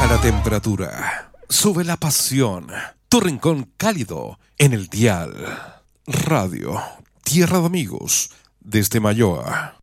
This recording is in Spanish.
la temperatura, sube la pasión. Tu rincón cálido en el dial. Radio Tierra de Amigos desde Mayoa.